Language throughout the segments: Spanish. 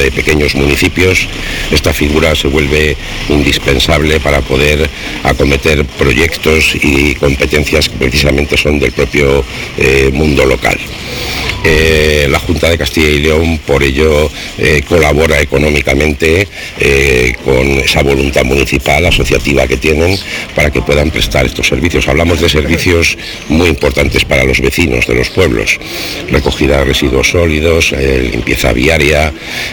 de pequeños municipios, esta figura se vuelve indispensable para poder acometer proyectos y competencias que precisamente son del propio mundo local. La Junta de Castilla y León por ello colabora económicamente con esa voluntad municipal, asociativa que tienen para que puedan prestar estos servicios. Hablamos de servicios muy importantes para los vecinos de los pueblos: recogida de residuos sólidos, limpieza viaria,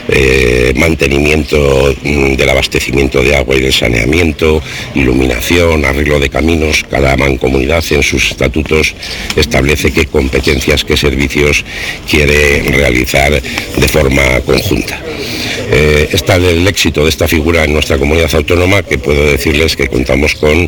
mantenimiento del abastecimiento de agua y del saneamiento, iluminación, arreglo de caminos. Cada mancomunidad en sus estatutos establece qué competencias, qué servicios quiere realizar de forma conjunta. Está el éxito de esta figura en nuestra comunidad autónoma, que puedo decirles que contamos con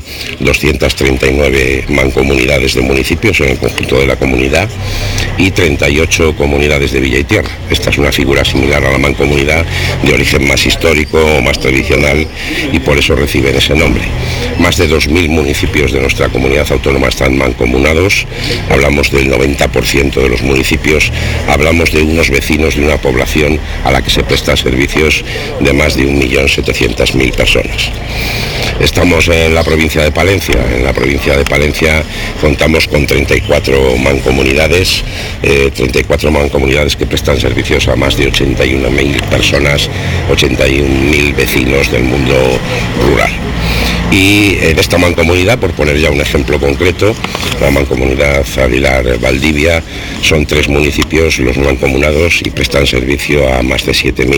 239 mancomunidades de municipios en el conjunto de la comunidad y 38 comunidades de villa y tierra. Esta es una figura similar a la mancomunidad, de origen más histórico o más tradicional, y por eso reciben ese nombre. Más de 2.000 municipios de nuestra comunidad autónoma están mancomunados, hablamos del 90% de los municipios, hablamos de unos vecinos, de una población a la que se prestan servicios de más de 1.700.000 personas. Estamos en la provincia de Palencia. En la provincia de Palencia contamos con 34 mancomunidades, 34 mancomunidades que prestan servicios a más de 81.000 personas, 81.000 vecinos del mundo rural. Y en esta mancomunidad, por poner ya un ejemplo concreto, la mancomunidad Aguilar Valdivia, son 3 municipios los mancomunados y prestan servicio a más de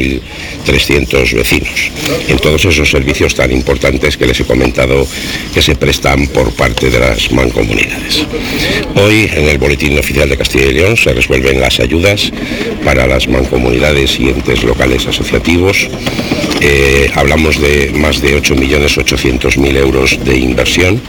7.300 vecinos. En todos esos servicios tan importantes que les he comentado que se prestan por parte de las mancomunidades. Hoy en el Boletín Oficial de Castilla y León se resuelven las ayudas para las mancomunidades y entes locales asociativos. Hablamos de más de 8.800.000 euros de inversión,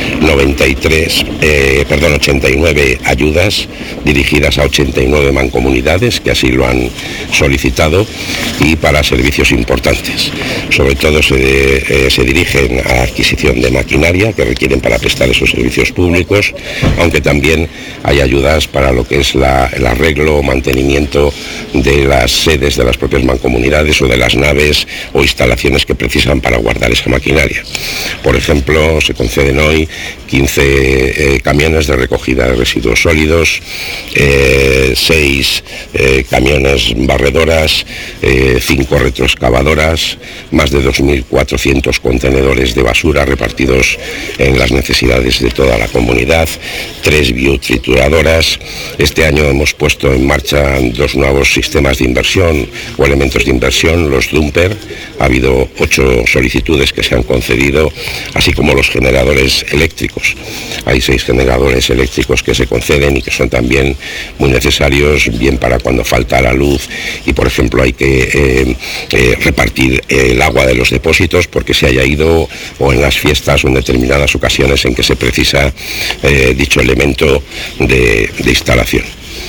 89 ayudas dirigidas a 89 mancomunidades que así lo han solicitado y para servicios importantes. Sobre todo se dirigen a adquisición de maquinaria que requieren para prestar esos servicios públicos, aunque también hay ayudas para lo que es el arreglo o mantenimiento de las sedes de las propias mancomunidades o de las naves o instalaciones que precisan para guardar esa maquinaria. Por ejemplo, se conceden hoy 15 camiones de recogida de residuos sólidos, 6 camiones barredoras, 5 retroexcavadoras, más de 2.400 contenedores de basura repartidos en las necesidades de toda la comunidad, 3 biotrituradoras. Este año hemos puesto en marcha 2 nuevos sistemas de inversión o elementos de inversión, los Dumper. Ha habido 8 solicitudes que se han concedido, así como los generadores eléctricos. Hay 6 generadores eléctricos que se conceden y que son también muy necesarios, bien para cuando falta la luz y, por ejemplo, hay que repartir el agua de los depósitos porque se haya ido, o en las fiestas o en determinadas ocasiones en que se precisa dicho elemento de instalación.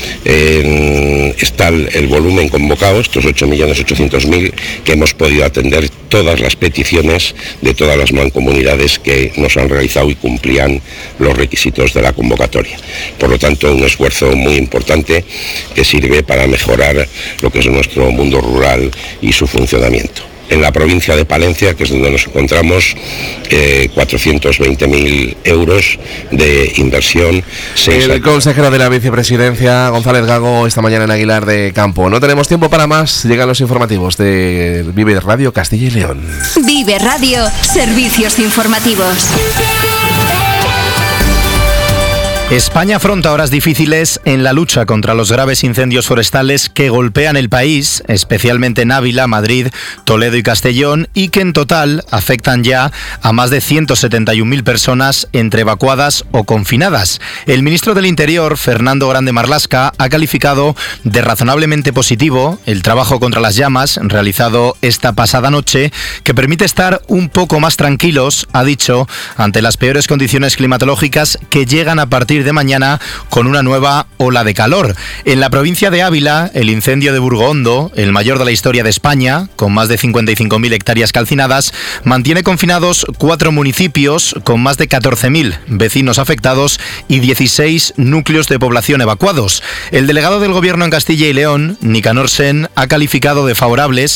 Está el volumen convocado, estos 8.800.000, que hemos podido atender todas las peticiones de todas las mancomunidades que nos han realizado y cumplían los requisitos de la convocatoria. Por lo tanto, un esfuerzo muy importante que sirve para mejorar lo que es nuestro mundo rural y su funcionamiento. En la provincia de Palencia, que es donde nos encontramos, 420.000 euros de inversión. El consejero de la vicepresidencia, González Gago, esta mañana en Aguilar de Campo. No tenemos tiempo para más, llegan los informativos de Vive Radio Castilla y León. Vive Radio, servicios informativos. España afronta horas difíciles en la lucha contra los graves incendios forestales que golpean el país, especialmente en Ávila, Madrid, Toledo y Castellón, y que en total afectan ya a más de 171.000 personas entre evacuadas o confinadas. El ministro del Interior, Fernando Grande Marlaska, ha calificado de razonablemente positivo el trabajo contra las llamas realizado esta pasada noche, que permite estar un poco más tranquilos, ha dicho, ante las peores condiciones climatológicas que llegan a partir de mañana con una nueva ola de calor. En la provincia de Ávila, el incendio de Burgondo, el mayor de la historia de España, con más de 55.000 hectáreas calcinadas, mantiene confinados 4 municipios con más de 14.000 vecinos afectados y 16 núcleos de población evacuados. El delegado del Gobierno en Castilla y León, Nicanor Sen, ha calificado de favorables